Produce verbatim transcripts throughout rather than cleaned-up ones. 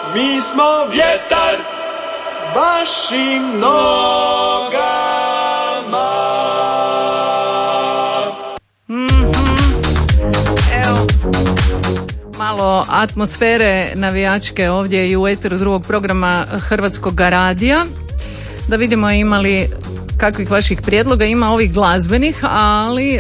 mi smo vjetar vašim nogama. Mm-hmm. Evo, malo atmosfere navijačke ovdje i u eteru drugog programa Hrvatskog radija. Da vidimo imali kakvih vaših prijedloga, ima ovih glazbenih, ali e,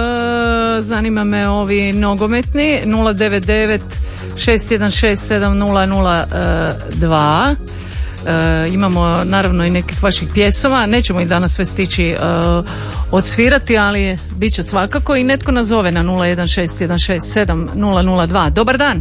zanima me ovi nogometni. Nula devet devet šest jedan šest sedam nula nula dva. E, imamo naravno i nekih vaših pjesama, nećemo ih danas sve stići e, odsvirati, ali bit će svakako. I netko nazove na nula jedan šest jedan šest sedam nula nula dva. Dobar dan.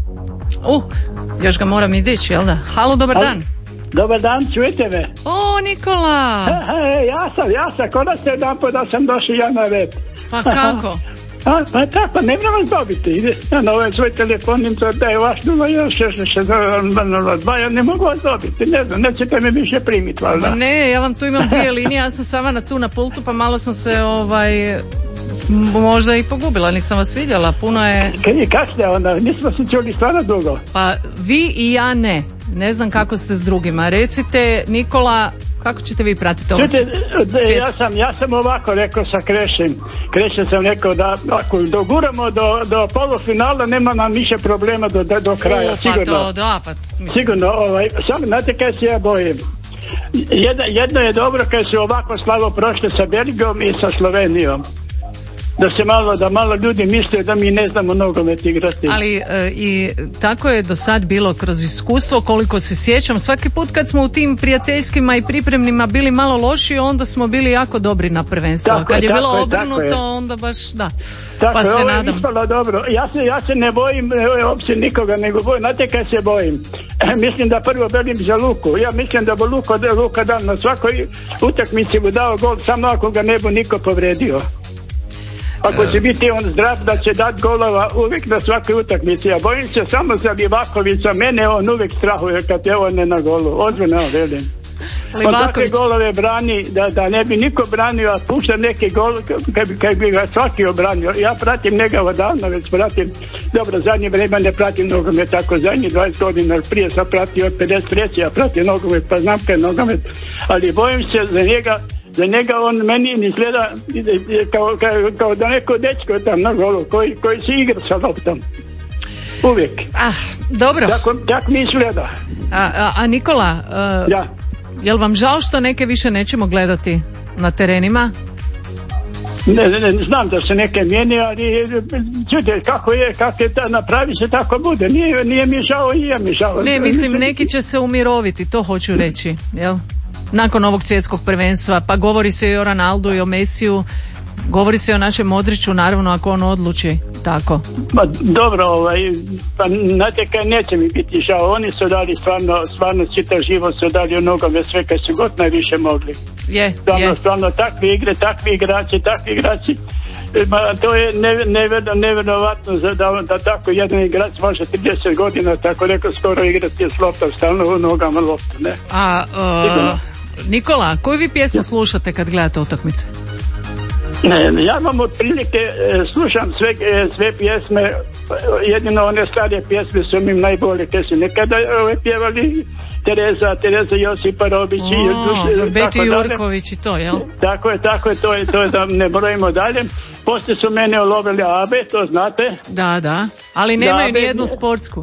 Uh, još ga moram i dići, jel da? Halo, dobar dan. Dobar dan, čujete me? O, Nikola! He, he, ja sam, ja sam, konačno ste jedan put da sam došao ja na red. Pa kako? A, pa tako, ne moram vas dobiti. Ide na ovaj svoj telefonim, to da je vaš nula jedan šest šest nula dva, ja ne mogu vas dobiti, ne znam, nećete me više primiti, valjda. Ma ne, ja vam tu imam dvije linije, ja sam sama na tu na pultu, pa malo sam se, ovaj, možda i pogubila, nisam vas vidjela, puno je... I kako ste onda, nismo se čuli stvarno dugo. Pa vi i ja ne, ne znam kako ste s drugima. Recite, Nikola, kako ćete vi pratiti ovo svjetsko? Ja sam, ja sam ovako rekao sa Krešem. Krešem sam rekao da ako doguramo do, do polufinala nema nam više problema do, do kraja. O, pa sigurno. To, da, pa, mislim. Sigurno, ovaj, samo znate kaj se ja bojim. Jedno, jedno je dobro kad su ovako slabo prošle sa Belgijom i sa Slovenijom. Da se malo, da malo ljudi misle da mi ne znamo nogomet igrati. Ali e, i tako je do sad bilo kroz iskustvo, koliko se sjećam, svaki put kad smo u tim prijateljskima i pripremnima bili malo loši, onda smo bili jako dobri na prvenstvo. Tako kad je, je bilo tako obrnuto, je, onda baš da. Tako pa je, se ovo nadam. Je ispalo dobro. Ja se, ja se ne bojim uopće nikoga, nego bojim. Znate kaj se bojim? Mislim da prvo belim za Luku. Ja mislim da bo Luka, Luka dal na svakoj utakmici mu dao gol, samo ako ga ne bu niko povredio. Ako će biti on zdrav da će dati golova uvijek na svakoj utakmici. Ja bojim se samo za Livakovića, mene on uvijek strahuje kad je on ne na golu. Ozbiljno velim. On takve golove brani da, da ne bi niko branio, a pušta neke gol kad bi, kad bi ga svaki obranio. Ja pratim njega odavno, već pratim, dobro, zadnje vreme ne pratim nogomet, tako zadnjih dvadeset godina, prije sam pratio od pedeset treće ja pratim nogomet, pa znam kaj je nogomet, ali bojim se za njega. Za njega on meni izgleda kao, kao, kao da neko dečko tam na golu koji, koji se igra sa loptom. Uvijek. Ah, dobro. Tako, tako mi izgleda. A, a, a Nikola, uh, ja. Jel vam žao što neke više nećemo gledati na terenima? Ne, ne, ne znam da se neke mijeni, ali čujte, kako je, kako je ta, napravi se tako bude. Nije, nije mi žao i je mi žao. Ne, mislim, neki će se umiroviti, to hoću reći, jel? Nakon ovog svjetskog prvenstva, pa govori se i o Ronaldu i o Mesiju, govori se i o našem Modriću, naravno ako on odluči tako. Ma, dobro, ovaj, pa znate kaj, neće mi biti žao, oni su dali stvarno, stvarno čitav život su dali u nogome sve kaj su god najviše mogli. Je, stvarno, je. Stvarno, takve igre, takvi igrači, takvi igrači, ma, to je nevjerovatno ne, da, da tako jedan igrač može trideset godina, tako neko skoro igrati s loptom, stalno u nogama loptu, ne? A, uh, Nikola, koju vi pjesmu slušate kad gledate utakmice? Ne, ja vam otprilike slušam sve, sve pjesme, jedino one stare pjesme su mi najbolje pjesme. Nekada ove pjevali Tereza, Tereza Josipa Robić i Beti Jurković i to, jel? Tako je, tako je, to je, to je da ne brojimo dalje. Poslije su mene ulovili Abe, to znate. Da, da, ali nemaju ni jednu sportsku.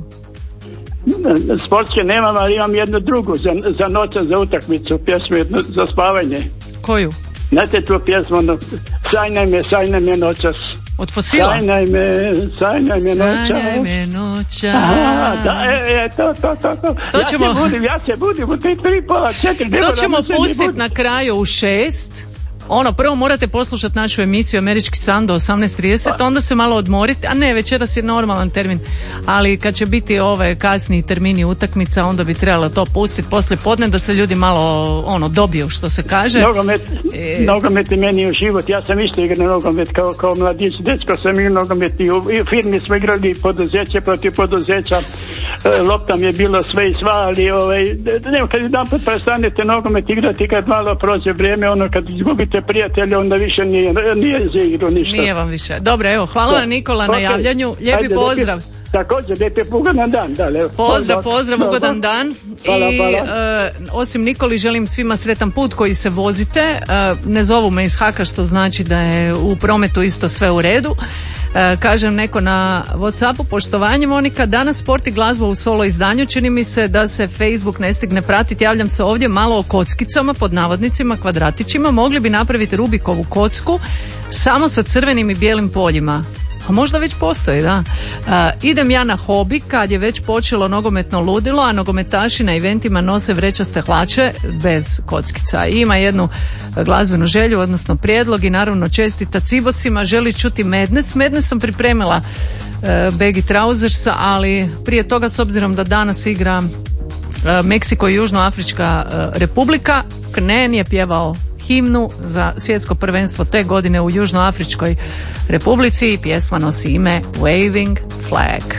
Sportske nemam, ali imam jednu drugu za, za noća, za utakmicu, pjesmu jednu za spavanje. Koju? Znate tu pjesmu, ono, sajnaj me, sajnaj me noćas. Od Fosila? Sajnaj me, sajnaj me noćas. Sajnaj me noćas. Aha, da, e, e, to, to, to, to. to ja ćemo... se budim, ja se budim u tri, tri, pola, četiri. To ćemo pustiti na kraju u šest. Ono, prvo morate poslušati našu emisiju Američki san do osamnaest trideset, pa. Onda se malo odmoriti, a ne, večeras je normalan termin, ali kad će biti ove kasniji termini utakmica, onda bi trebalo to pustiti poslije podne da se ljudi malo, ono, dobiju, što se kaže. Nogomet, e... nogomet je meni u život, ja sam isto igrao nogomet kao, kao mladić, dečko sam igrao nogomet i u, i u firmi smo igrali poduzeće protiv poduzeća, e, loptam je bilo sve i sva, ali ovaj, ne, kad jedan put prestanete nogomet igrati, kad malo prođe vrijeme, ono, kad izgubite budite prijatelji, onda više nije, nije za igru ništa. Nije vam više. Dobro, evo, hvala da. vam Nikola na Okay. javljanju. Lijepi Ajde, pozdrav. Lijepi, također, lijepi ugodan dan. Da, levo. Pozdrav, pozdrav, ugodan dan. Hvala, I hvala. Uh, osim Nikoli želim svima sretan put koji se vozite. Uh, ne zovu me iz Haka, što znači da je u prometu isto sve u redu. Uh, kažem neko na WhatsAppu, poštovanje Monika, danas sport i glazba u solo izdanju, čini mi se da se Facebook ne stigne pratiti, javljam se ovdje malo o kockicama, pod navodnicima, kvadratićima, mogli bi napraviti Rubikovu kocku samo sa crvenim i bijelim poljima. A možda već postoji, da. Uh, idem ja na hobi kad je već počelo nogometno ludilo, a nogometaši na eventima nose vrećaste hlače bez kockica. I ima jednu glazbenu želju, odnosno prijedlog, i naravno čestita Cibosima, želi čuti Madness. Madness sam pripremila uh, Baggy Trousersa, ali prije toga, s obzirom da danas igra uh, Meksiko i Južnoafrička uh, Republika, Knen je pjevao himnu za svjetsko prvenstvo te godine u Južnoafričkoj Republici i pjesma nosi ime Waving Flag.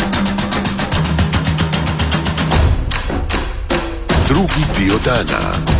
Drugi dio dana.